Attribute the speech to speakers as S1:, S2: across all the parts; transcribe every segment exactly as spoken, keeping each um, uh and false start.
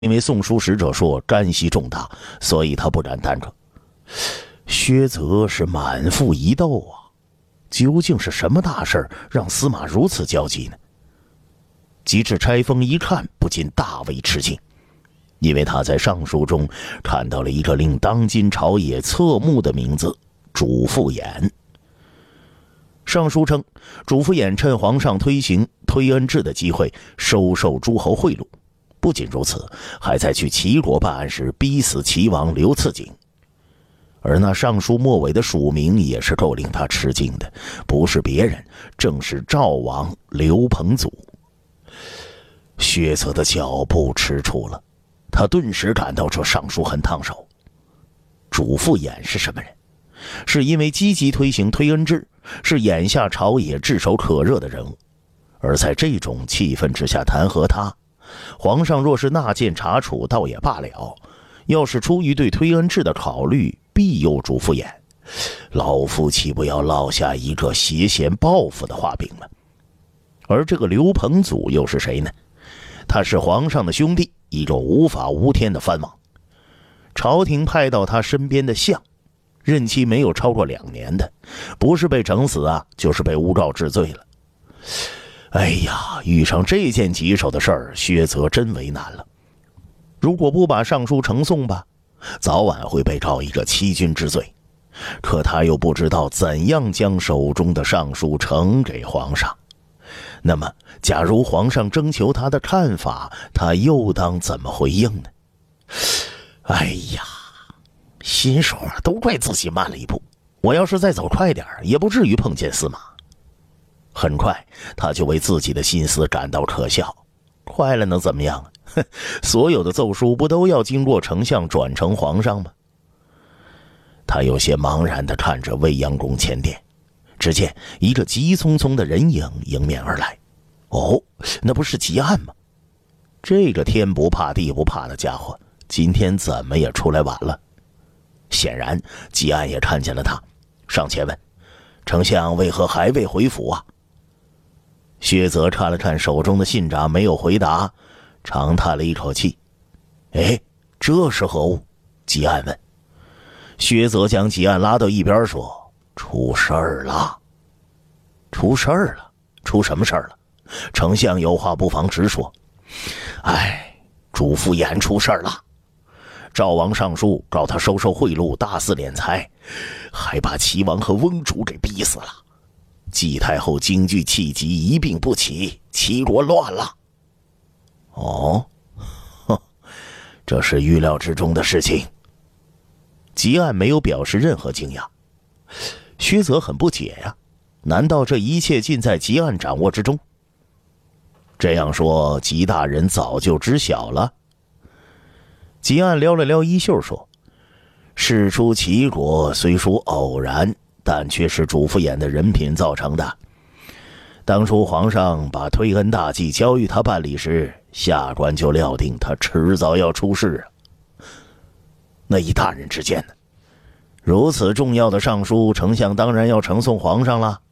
S1: 因为送书使者说干系重大，所以他不敢担着。薛泽是满腹疑窦啊，究竟是什么大事让司马如此焦急呢？及至拆封一看，不禁大为吃惊，因为他在上书中看到了一个令当今朝野侧目的名字——主父偃。上书称，主父偃趁皇上推行推恩制的机会，收受诸侯贿赂。不仅如此，还在去齐国办案时逼死齐王刘赐景。而那上书末尾的署名也是够令他吃惊的，不是别人，正是赵王刘彭祖。薛泽的脚步吃醋了，他顿时感到这上书很烫手。主父偃是什么人？是因为积极推行推恩制，是眼下朝野炙手可热的人物。而在这种气氛之下弹劾他，皇上若是纳谏查处倒也罢了，要是出于对推恩制的考虑，庇佑主父偃，老夫岂不要落下一个挟嫌报复的画饼了？而这个刘彭祖又是谁呢？他是皇上的兄弟，一个无法无天的藩王。朝廷派到他身边的相，任期没有超过两年的，不是被整死啊，就是被诬告治罪了。哎呀，遇上这件棘手的事儿，薛泽真为难了。如果不把上书呈送吧，早晚会被告一个欺君之罪。可他又不知道怎样将手中的上书呈给皇上。那么，假如皇上征求他的看法，他又当怎么回应呢？哎呀，心说都怪自己慢了一步，我要是再走快点，也不至于碰见司马。很快，他就为自己的心思感到可笑。快了能怎么样？哼，所有的奏书不都要经过丞相转呈皇上吗？他有些茫然地看着未央宫前殿，只见一个急匆匆的人影迎面而来。哦，那不是汲黯吗？这个天不怕地不怕的家伙，今天怎么也出来晚了？显然，汲黯也看见了他，上前问：“丞相为何还未回府啊？”薛泽看了看手中的信札，没有回答，长叹了一口气。哎，这是何物？汲黯问。薛泽将汲黯拉到一边说：“出事儿了。”出事儿了？出什么事儿了？丞相有话不妨直说。哎，主父偃出事儿了。赵王上书告他收受贿赂，大肆敛财，还把齐王和翁主给逼死了。季太后惊惧气急，一病不起，齐国乱了。哦，哼，这是预料之中的事情。汲黯没有表示任何惊讶。薛泽很不解呀，难道这一切尽在汲黯掌握之中？这样说，吉大人早就知晓了。汲黯撩了撩衣袖说：“事出齐国虽属偶然，但却是主父偃的人品造成的。当初皇上把推恩大计交予他办理时，下官就料定他迟早要出事啊。那以大人之见呢？如此重要的上书，丞相当然要呈送皇上了。”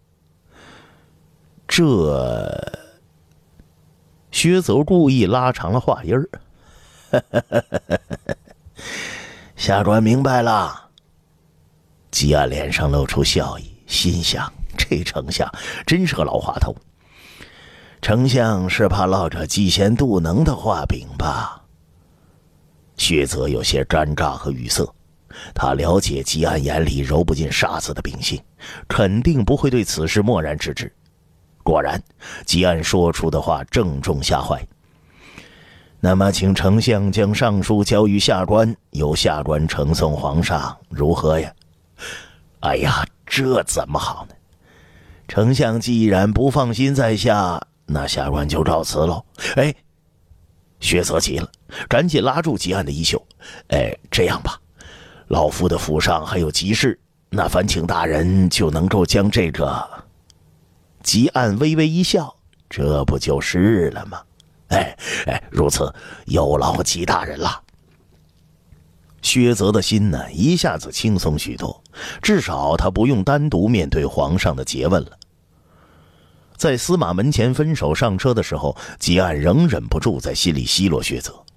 S1: 这薛泽故意拉长了话音儿。下官明白了。汲黯脸上露出笑意，心想这丞相真是个老滑头。丞相是怕落着嫉贤妒能的画饼吧？薛泽有些尴尬和语塞，他了解汲黯眼里揉不进沙子的秉性，肯定不会对此事漠然置之。果然，汲黯说出的话正中下怀。那么请丞相将上书交于下官，由下官呈送皇上，如何呀？哎呀，这怎么好呢？丞相既然不放心在下，那下官就告辞喽。哎，薛泽急了，赶紧拉住汲黯的衣袖。哎，这样吧，老夫的府上还有急事，那烦请大人就能够将这个……汲黯微微一笑，这不就是了吗？哎哎，如此有劳汲大人了。薛泽的心呢，一下子轻松许多，至少他不用单独面对皇上的诘问了。在司马门前分手上车的时候，汲黯仍忍不住在心里奚落薛泽。